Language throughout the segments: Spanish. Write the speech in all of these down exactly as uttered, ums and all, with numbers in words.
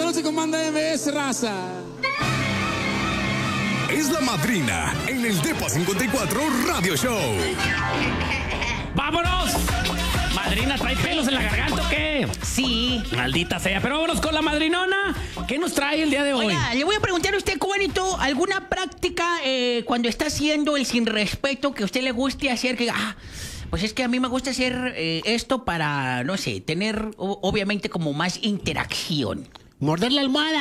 noche con Banda M S, raza. Es la madrina en el Depa cincuenta y cuatro Radio Show. ¡Vámonos! ¿Madrina trae pelos en la garganta o qué? Sí. Maldita sea. Pero vámonos con la madrinona. ¿Qué nos trae el día de hoy? Oiga, le voy a preguntar a usted, Cubanito, ¿alguna práctica eh, cuando está haciendo el sin respeto que a usted le guste hacer? Que, ah, pues es que a mí me gusta hacer eh, esto para, no sé, tener o- obviamente como más interacción. Morder la almohada.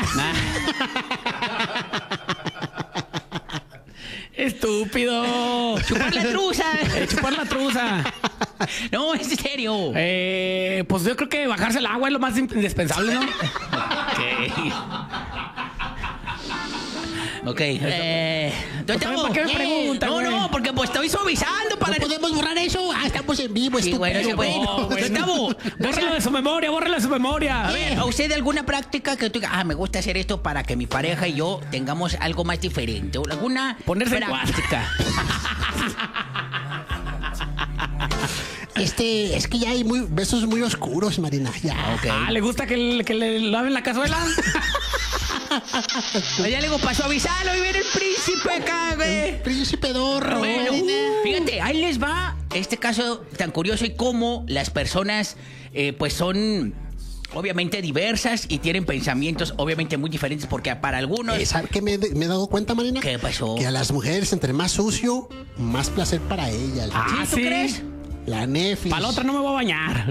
Estúpido. ¡Chupar la truza! Eh, chupar la truza. No, es en serio. Eh, pues yo creo que bajarse el agua es lo más indispensable, ¿no? Ok. Eh, Pues también, ¿para qué me pregunta, No, güey? no, porque pues estoy suavizando para... ¿No podemos borrar eso? Ah, estamos en vivo, Sí, estúpido. bueno, sí, bueno. No, güey, no. Gustavo, Bórrelo de su memoria, bórrelo de su memoria. A ver, ¿a usted alguna práctica que tú digas, ah, me gusta hacer esto para que mi pareja y yo tengamos algo más diferente? ¿O alguna Ponerse en práctica? Este, es que ya hay muy, besos muy oscuros, Marina. Ya. Ok. Ah, ¿le gusta que, le- que le laven la cazuela? Ya le digo, para suavizarlo y ver el príncipe acá, güey. Príncipe Dorro. Bueno, Marina. fíjate, ahí les va este caso tan curioso y cómo las personas, eh, pues son obviamente diversas y tienen pensamientos obviamente muy diferentes porque para algunos... Eh, ¿Sabe qué me, me he dado cuenta, Marina? ¿Qué pasó? Que a las mujeres, entre más sucio, más placer para ellas. Ah, ¿Sí, tú sí. crees? La nefis. Para la otra no me voy a bañar.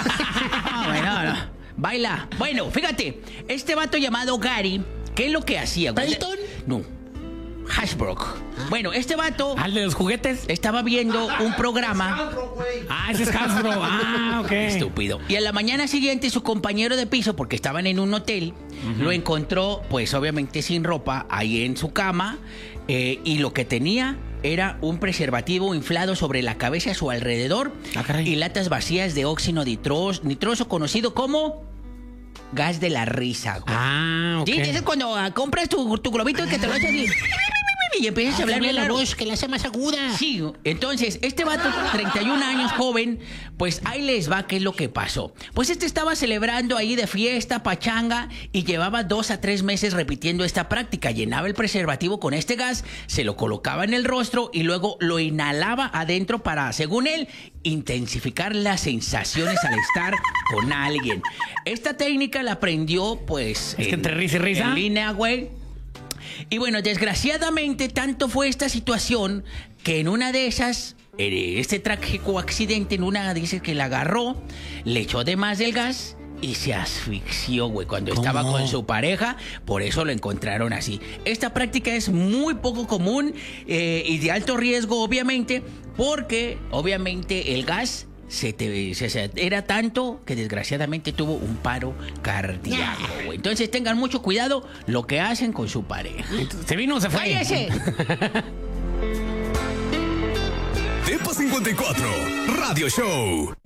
Ah, bueno, no. Baila. Bueno, fíjate, este vato llamado Gary, ¿qué es lo que hacía? güey? ¿Peyton? No. Hashbrook. Bueno, este vato ¿Al de los juguetes? estaba viendo un programa... Ah, ese es Hasbro. Ah, ok. Estúpido. Y a la mañana siguiente su compañero de piso, porque estaban en un hotel, lo encontró, pues obviamente sin ropa, ahí en su cama, eh, y lo que tenía era un preservativo inflado sobre la cabeza a su alrededor Ah, caray. y latas vacías de óxido nitros- nitroso conocido como gas de la risa. güey. Ah, ok. Sí, ese es cuando ah, compras tu, tu globito y que te lo echas y, y empiezas a Ah, hablar habla bien la largo. voz, que la hace más aguda. Sí, entonces, este vato, treinta y un años, joven, pues ahí les va qué es lo que pasó. Pues este estaba celebrando ahí de fiesta, pachanga, y llevaba dos a tres meses repitiendo esta práctica. Llenaba el preservativo con este gas, se lo colocaba en el rostro y luego lo inhalaba adentro para, según él, intensificar las sensaciones al estar con alguien. Esta técnica la aprendió, pues... Es que entre risa y risa. En línea, güey. Y bueno, desgraciadamente tanto fue esta situación que en una de esas, eh, este trágico accidente, en una dice que la agarró, le echó de más del gas y se asfixió, güey, cuando ¿Cómo? estaba con su pareja, por eso lo encontraron así. Esta práctica es muy poco común eh, y de alto riesgo, obviamente, porque obviamente el gas... Se te, se- se- era tanto que desgraciadamente tuvo un paro cardíaco, güey. Entonces tengan mucho cuidado lo que hacen con su pareja. ¿Se vino o se fue? ¡Cállese! Depa cincuenta y cuatro Radio Show.